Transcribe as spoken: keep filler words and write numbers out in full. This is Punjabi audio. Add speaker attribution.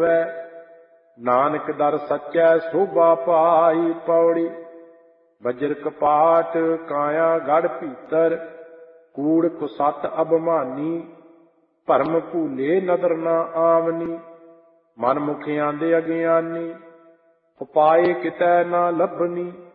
Speaker 1: ਹੋਵੇ। ਨਾਨਕ ਦਰ ਸੱਚੈ ਸੋਭਾ ਪਾਈ। ਪੌੜੀ। ਵਜਰ ਕਪਾਟ ਕਾਇਆ ਗੜ ਭੀਤਰ, ਕੂੜ ਕੁਸਤ ਅਭਿਮਾਨੀ। ਭਰਮ ਭੂਲੇ ਨਦਰ ਨਾ ਆਵਨੀ, ਮਨ ਮੁਖਿਆਂ ਦੇ ਅਗਿਆਨੀ। ਉਪਾਏ ਕਿਤੈ ਨਾ ਲੱਭਨੀ,